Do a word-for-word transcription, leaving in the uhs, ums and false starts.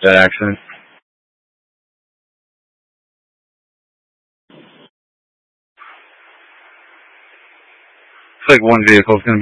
that accident. Looks like one vehicle is going to be